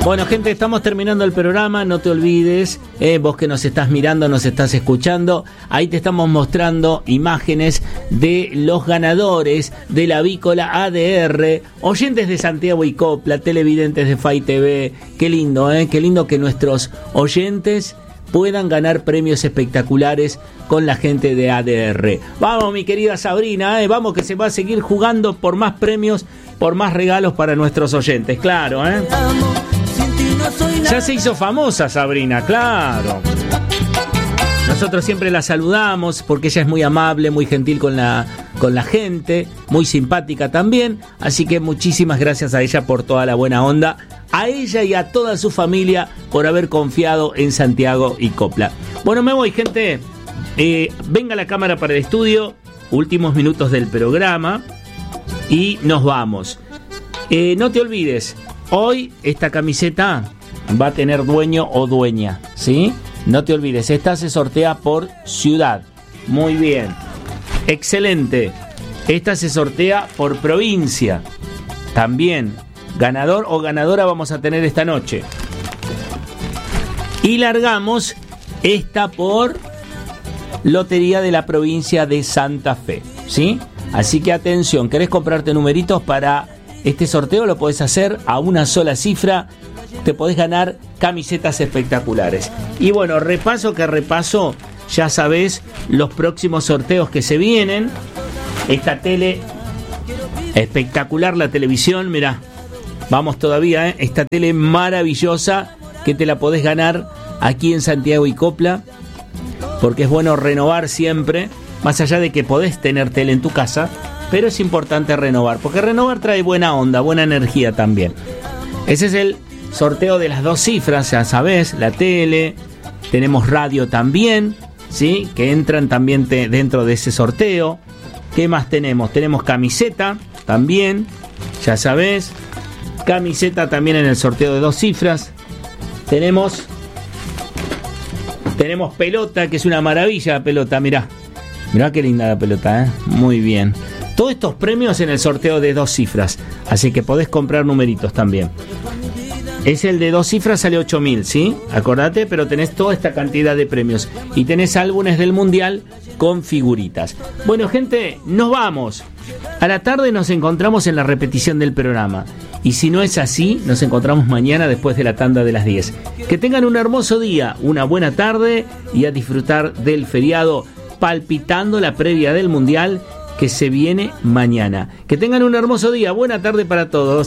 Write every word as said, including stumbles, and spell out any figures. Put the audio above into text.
Bueno, gente, estamos terminando el programa. No te olvides, eh, vos que nos estás mirando, nos estás escuchando, ahí te estamos mostrando imágenes de los ganadores de la Avícola A D R, oyentes de Santiago y Copla, televidentes de F A I T V. Qué lindo, eh, qué lindo que nuestros oyentes puedan ganar premios espectaculares con la gente de A D R. Vamos, mi querida Sabrina, eh, vamos que se va a seguir jugando por más premios, por más regalos para nuestros oyentes, claro, ¿eh? Ya se hizo famosa Sabrina, claro. Nosotros siempre la saludamos porque ella es muy amable, muy gentil con la, con la gente, muy simpática también. Así que muchísimas gracias a ella por toda la buena onda. A ella y a toda su familia por haber confiado en Santiago y Copla. Bueno, me voy, gente. Eh, venga la cámara para el estudio. Últimos minutos del programa. Y nos vamos. Eh, no te olvides, hoy esta camiseta va a tener dueño o dueña, ¿sí? No te olvides, esta se sortea por ciudad. Muy bien. Excelente. Esta se sortea por provincia. También. Ganador o ganadora vamos a tener esta noche. Y largamos esta por Lotería de la provincia de Santa Fe, ¿sí? Así que atención, ¿querés comprarte numeritos para este sorteo? Lo podés hacer a una sola cifra. Te podés ganar camisetas espectaculares. Y bueno, repaso que repaso, ya sabés los próximos sorteos que se vienen. Esta tele espectacular, la televisión, mirá, vamos todavía, ¿eh? Esta tele maravillosa que te la podés ganar aquí en Santiago y Copla, porque es bueno renovar siempre, más allá de que podés tener tele en tu casa, pero es importante renovar, porque renovar trae buena onda, buena energía también. Ese es el sorteo de las dos cifras, ya sabés, la tele, tenemos radio también, ¿sí? Que entran también te, dentro de ese sorteo. ¿Qué más tenemos? Tenemos camiseta también, ya sabés, camiseta también en el sorteo de dos cifras. Tenemos, tenemos pelota, que es una maravilla la pelota, mirá, mirá qué linda la pelota, ¿eh? Muy bien. Todos estos premios en el sorteo de dos cifras, así que podés comprar numeritos también. Es el de dos cifras, sale ocho mil, ¿sí? Acordate, pero tenés toda esta cantidad de premios. Y tenés álbumes del Mundial con figuritas. Bueno, gente, nos vamos. A la tarde nos encontramos en la repetición del programa. Y si no es así, nos encontramos mañana después de la tanda de las diez. Que tengan un hermoso día, una buena tarde y a disfrutar del feriado, palpitando la previa del Mundial que se viene mañana. Que tengan un hermoso día, buena tarde para todos.